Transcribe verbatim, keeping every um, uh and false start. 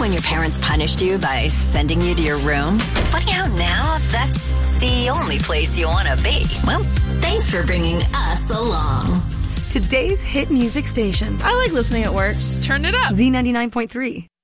when your parents punished you by sending you to your room? Funny how now that's the only place you want to be. Well, thanks for bringing us along. Today's hit music station. I like listening at work. Just turn it up. Z ninety-nine point three.